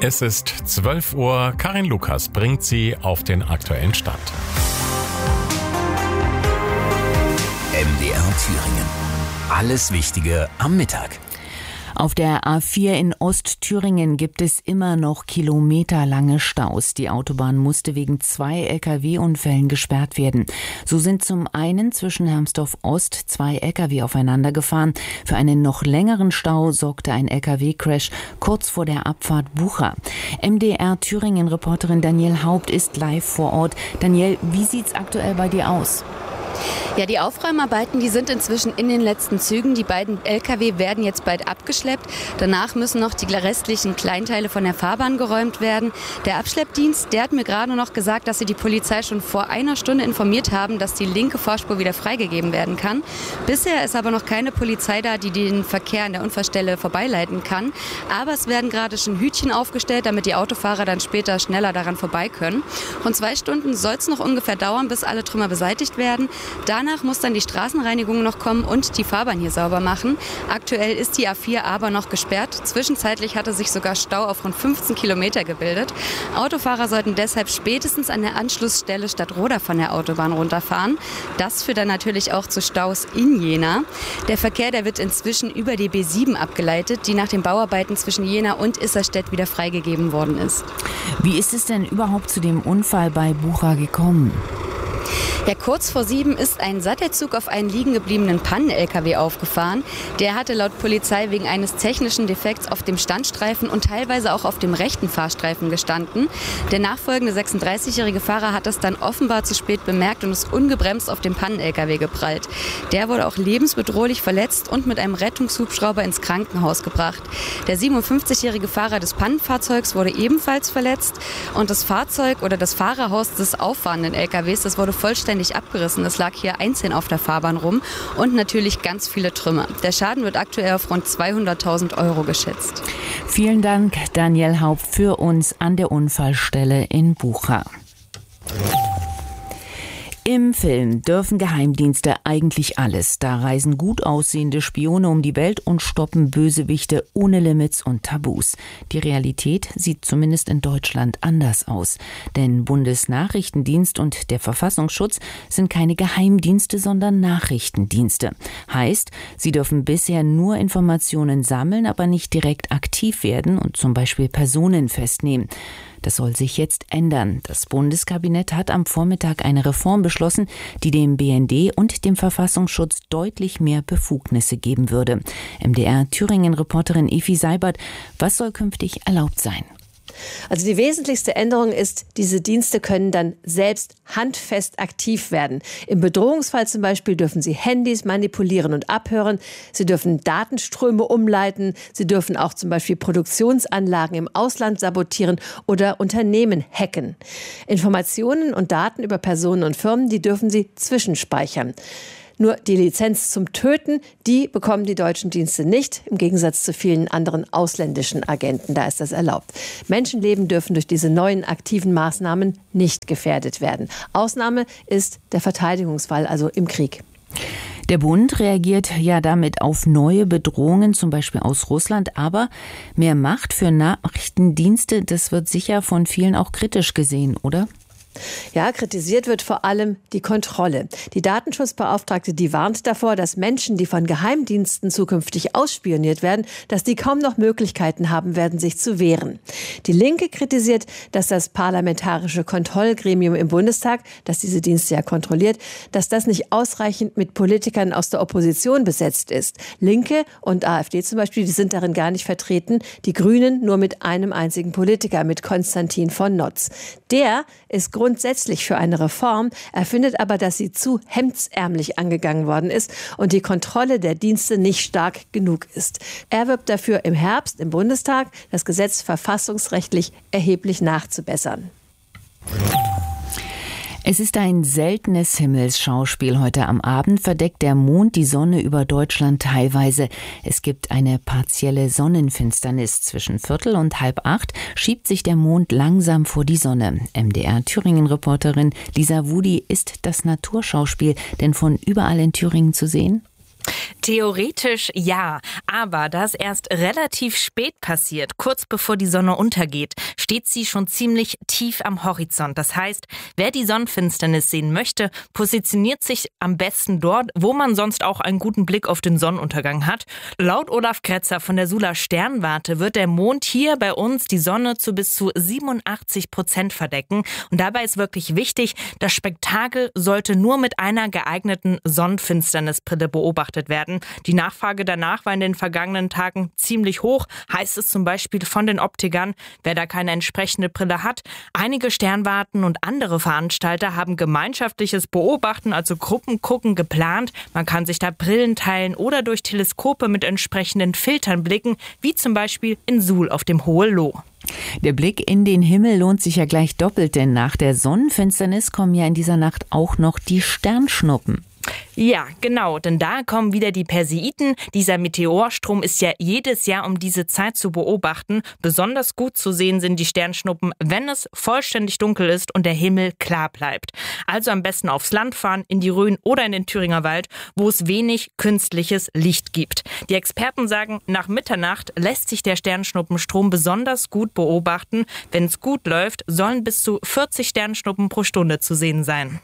Es ist 12 Uhr. Karin Lukas bringt Sie auf den aktuellen Stand. MDR Thüringen. Alles Wichtige am Mittag. Auf der A4 in Ostthüringen gibt es immer noch kilometerlange Staus. Die Autobahn musste wegen 2 Lkw-Unfällen gesperrt werden. So sind zum einen zwischen Hermsdorf Ost 2 Lkw aufeinander gefahren. Für einen noch längeren Stau sorgte ein Lkw-Crash kurz vor der Abfahrt Bucha. MDR Thüringen-Reporterin Danielle Haupt ist live vor Ort. Danielle, wie sieht's aktuell bei dir aus? Ja, die Aufräumarbeiten, die sind inzwischen in den letzten Zügen. Die beiden Lkw werden jetzt bald abgeschleppt. Danach müssen noch die restlichen Kleinteile von der Fahrbahn geräumt werden. Der Abschleppdienst, der hat mir gerade noch gesagt, dass sie die Polizei schon vor einer Stunde informiert haben, dass die linke Fahrspur wieder freigegeben werden kann. Bisher ist aber noch keine Polizei da, die den Verkehr an der Unfallstelle vorbeileiten kann. Aber es werden gerade schon Hütchen aufgestellt, damit die Autofahrer dann später schneller daran vorbei können. Und 2 Stunden soll es noch ungefähr dauern, bis alle Trümmer beseitigt werden. Danach muss dann die Straßenreinigung noch kommen und die Fahrbahn hier sauber machen. Aktuell ist die A4 aber noch gesperrt. Zwischenzeitlich hatte sich sogar Stau auf rund 15 Kilometer gebildet. Autofahrer sollten deshalb spätestens an der Anschlussstelle Stadtroda von der Autobahn runterfahren. Das führt dann natürlich auch zu Staus in Jena. Der Verkehr, der wird inzwischen über die B7 abgeleitet, die nach den Bauarbeiten zwischen Jena und Isserstedt wieder freigegeben worden ist. Wie ist es denn überhaupt zu dem Unfall bei Bucha gekommen? Ja, kurz vor 7 ist ein Sattelzug auf einen liegen gebliebenen Pannen-LKW aufgefahren. Der hatte laut Polizei wegen eines technischen Defekts auf dem Standstreifen und teilweise auch auf dem rechten Fahrstreifen gestanden. Der nachfolgende 36-jährige Fahrer hat das dann offenbar zu spät bemerkt und ist ungebremst auf den Pannen-LKW geprallt. Der wurde auch lebensbedrohlich verletzt und mit einem Rettungshubschrauber ins Krankenhaus gebracht. Der 57-jährige Fahrer des Pannenfahrzeugs wurde ebenfalls verletzt und das Fahrzeug oder das Fahrerhaus des auffahrenden LKWs, das wurde vollständig abgerissen. Es lag hier einzeln auf der Fahrbahn rum und natürlich ganz viele Trümmer. Der Schaden wird aktuell auf rund 200.000 Euro geschätzt. Vielen Dank, Danielle Haupt, für uns an der Unfallstelle in Bucha. Im Film dürfen Geheimdienste eigentlich alles. Da reisen gut aussehende Spione um die Welt und stoppen Bösewichte ohne Limits und Tabus. Die Realität sieht zumindest in Deutschland anders aus. Denn Bundesnachrichtendienst und der Verfassungsschutz sind keine Geheimdienste, sondern Nachrichtendienste. Heißt, sie dürfen bisher nur Informationen sammeln, aber nicht direkt aktiv werden und zum Beispiel Personen festnehmen. Das soll sich jetzt ändern. Das Bundeskabinett hat am Vormittag eine Reform beschlossen, die dem BND und dem Verfassungsschutz deutlich mehr Befugnisse geben würde. MDR Thüringen-Reporterin Evi Seibert, was soll künftig erlaubt sein? Also die wesentlichste Änderung ist, diese Dienste können dann selbst handfest aktiv werden. Im Bedrohungsfall zum Beispiel dürfen sie Handys manipulieren und abhören. Sie dürfen Datenströme umleiten. Sie dürfen auch zum Beispiel Produktionsanlagen im Ausland sabotieren oder Unternehmen hacken. Informationen und Daten über Personen und Firmen, die dürfen sie zwischenspeichern. Nur die Lizenz zum Töten, die bekommen die deutschen Dienste nicht, im Gegensatz zu vielen anderen ausländischen Agenten. Da ist das erlaubt. Menschenleben dürfen durch diese neuen aktiven Maßnahmen nicht gefährdet werden. Ausnahme ist der Verteidigungsfall, also im Krieg. Der Bund reagiert ja damit auf neue Bedrohungen, zum Beispiel aus Russland. Aber mehr Macht für Nachrichtendienste, das wird sicher von vielen auch kritisch gesehen, oder? Ja, kritisiert wird vor allem die Kontrolle. Die Datenschutzbeauftragte, die warnt davor, dass Menschen, die von Geheimdiensten zukünftig ausspioniert werden, dass die kaum noch Möglichkeiten haben werden, sich zu wehren. Die Linke kritisiert, dass das parlamentarische Kontrollgremium im Bundestag, das diese Dienste ja kontrolliert, dass das nicht ausreichend mit Politikern aus der Opposition besetzt ist. Linke und AfD zum Beispiel, die sind darin gar nicht vertreten. Die Grünen nur mit einem einzigen Politiker, mit Konstantin von Notz. Der ist grundsätzlich für eine Reform. Er findet aber, dass sie zu hemdsärmlich angegangen worden ist und die Kontrolle der Dienste nicht stark genug ist. Er wirbt dafür, im Herbst im Bundestag das Gesetz verfassungsrechtlich erheblich nachzubessern. Es ist ein seltenes Himmelsschauspiel. Heute am Abend verdeckt der Mond die Sonne über Deutschland teilweise. Es gibt eine partielle Sonnenfinsternis. Zwischen 7:15 und 7:30 schiebt sich der Mond langsam vor die Sonne. MDR Thüringen-Reporterin Lisa Wudi, ist das Naturschauspiel denn von überall in Thüringen zu sehen? Theoretisch ja, aber da es erst relativ spät passiert, kurz bevor die Sonne untergeht, steht sie schon ziemlich tief am Horizont. Das heißt, wer die Sonnenfinsternis sehen möchte, positioniert sich am besten dort, wo man sonst auch einen guten Blick auf den Sonnenuntergang hat. Laut Olaf Kretzer von der Sula Sternwarte wird der Mond hier bei uns die Sonne zu bis zu 87% verdecken. Und dabei ist wirklich wichtig, das Spektakel sollte nur mit einer geeigneten Sonnenfinsternisbrille beobachtet werden. Die Nachfrage danach war in den vergangenen Tagen ziemlich hoch, heißt es zum Beispiel von den Optikern, wer da keine entsprechende Brille hat. Einige Sternwarten und andere Veranstalter haben gemeinschaftliches Beobachten, also Gruppengucken, geplant. Man kann sich da Brillen teilen oder durch Teleskope mit entsprechenden Filtern blicken, wie zum Beispiel in Suhl auf dem Hohe-Loh. Der Blick in den Himmel lohnt sich ja gleich doppelt, denn nach der Sonnenfinsternis kommen ja in dieser Nacht auch noch die Sternschnuppen. Ja, genau, denn da kommen wieder die Perseiden. Dieser Meteorstrom ist ja jedes Jahr um diese Zeit zu beobachten. Besonders gut zu sehen sind die Sternschnuppen, wenn es vollständig dunkel ist und der Himmel klar bleibt. Also am besten aufs Land fahren, in die Rhön oder in den Thüringer Wald, wo es wenig künstliches Licht gibt. Die Experten sagen, nach Mitternacht lässt sich der Sternschnuppenstrom besonders gut beobachten. Wenn es gut läuft, sollen bis zu 40 Sternschnuppen pro Stunde zu sehen sein.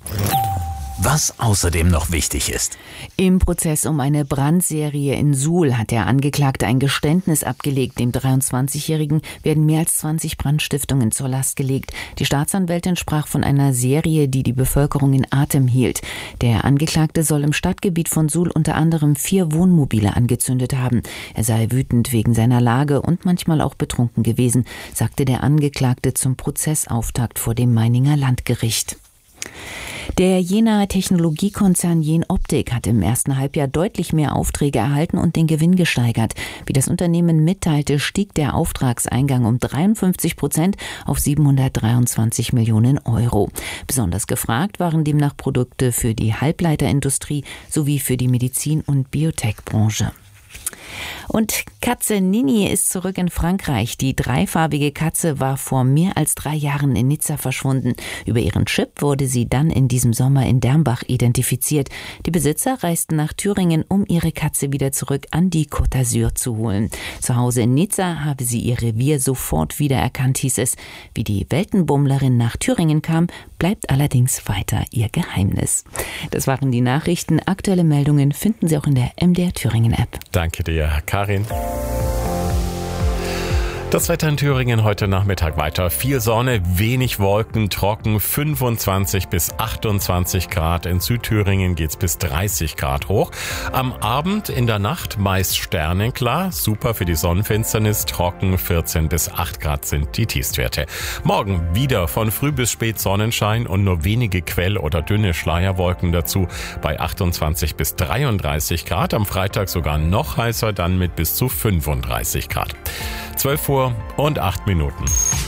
Was außerdem noch wichtig ist. Im Prozess um eine Brandserie in Suhl hat der Angeklagte ein Geständnis abgelegt. Dem 23-Jährigen werden mehr als 20 Brandstiftungen zur Last gelegt. Die Staatsanwältin sprach von einer Serie, die die Bevölkerung in Atem hielt. Der Angeklagte soll im Stadtgebiet von Suhl unter anderem 4 Wohnmobile angezündet haben. Er sei wütend wegen seiner Lage und manchmal auch betrunken gewesen, sagte der Angeklagte zum Prozessauftakt vor dem Meininger Landgericht. Der Jenaer Technologiekonzern Jenoptik hat im ersten Halbjahr deutlich mehr Aufträge erhalten und den Gewinn gesteigert. Wie das Unternehmen mitteilte, stieg der Auftragseingang um 53% auf 723 Millionen Euro. Besonders gefragt waren demnach Produkte für die Halbleiterindustrie sowie für die Medizin- und Biotech-Branche. Und Katze Nini ist zurück in Frankreich. Die dreifarbige Katze war vor mehr als 3 Jahren in Nizza verschwunden. Über ihren Chip wurde sie dann in diesem Sommer in Dermbach identifiziert. Die Besitzer reisten nach Thüringen, um ihre Katze wieder zurück an die Côte d'Azur zu holen. Zu Hause in Nizza habe sie ihr Revier sofort wiedererkannt, hieß es. Wie die Weltenbummlerin nach Thüringen kam, bleibt allerdings weiter ihr Geheimnis. Das waren die Nachrichten. Aktuelle Meldungen finden Sie auch in der MDR Thüringen App. Danke dir, Karin. Das Wetter in Thüringen heute Nachmittag weiter. Viel Sonne, wenig Wolken, trocken, 25 bis 28 Grad. In Südthüringen geht's bis 30 Grad hoch. Am Abend in der Nacht meist sternenklar. Super für die Sonnenfinsternis. Trocken, 14 bis 8 Grad sind die Tiefstwerte. Morgen wieder von früh bis spät Sonnenschein und nur wenige Quell- oder dünne Schleierwolken dazu bei 28 bis 33 Grad. Am Freitag sogar noch heißer, dann mit bis zu 35 Grad. 12 Uhr und 8 Minuten.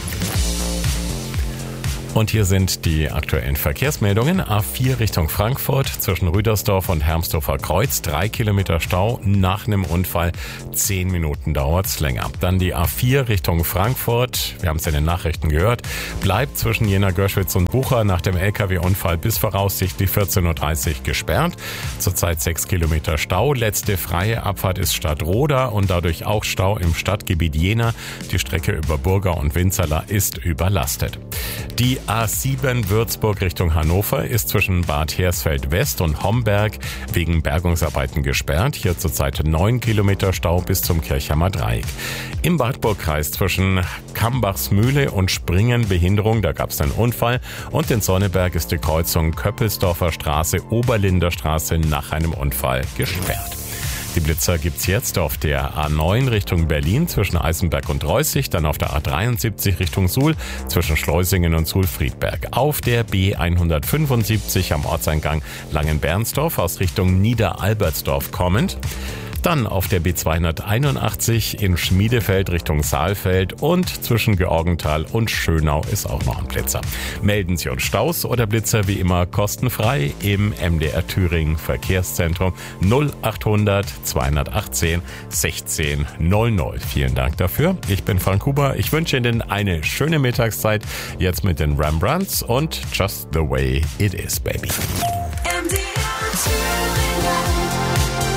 Und hier sind die aktuellen Verkehrsmeldungen. A4 Richtung Frankfurt zwischen Rüdersdorf und Hermsdorfer Kreuz. 3 Kilometer Stau. Nach einem Unfall 10 Minuten dauert's länger. Dann die A4 Richtung Frankfurt. Wir haben es in den Nachrichten gehört. Bleibt zwischen Jena, Görschwitz und Bucha nach dem LKW-Unfall bis voraussichtlich 14.30 Uhr gesperrt. Zurzeit 6 Kilometer Stau. Letzte freie Abfahrt ist Stadtroda und dadurch auch Stau im Stadtgebiet Jena. Die Strecke über Burga und Winzerla ist überlastet. Die A7 Würzburg Richtung Hannover ist zwischen Bad Hersfeld West und Homberg wegen Bergungsarbeiten gesperrt. Hier zurzeit 9 Kilometer Stau bis zum Kirchhammer Dreieck. Im Wartburgkreis zwischen Kambachsmühle und Springen Behinderung, da gab es einen Unfall. Und in Sonneberg ist die Kreuzung Köppelsdorfer Straße, Oberlinder Straße nach einem Unfall gesperrt. Die Blitzer gibt's jetzt auf der A9 Richtung Berlin zwischen Eisenberg und Reußig, dann auf der A73 Richtung Suhl zwischen Schleusingen und Suhl-Friedberg. Auf der B175 am Ortseingang Langenbernsdorf aus Richtung Niederalbertsdorf kommend. Dann auf der B281 in Schmiedefeld Richtung Saalfeld und zwischen Georgenthal und Schönau ist auch noch ein Blitzer. Melden Sie uns Staus oder Blitzer wie immer kostenfrei im MDR Thüringen Verkehrszentrum 0800 218 16 00. Vielen Dank dafür. Ich bin Frank Huber. Ich wünsche Ihnen eine schöne Mittagszeit. Jetzt mit den Rembrandts und Just the Way It Is, Baby. MDR Thüringen.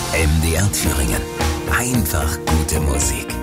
MDR Thüringen. Einfach gute Musik.